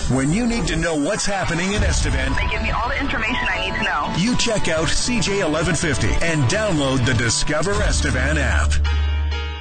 When you need to know what's happening in Estevan, they give me all the information I need to know. You check out CJ1150 and download the Discover Estevan app.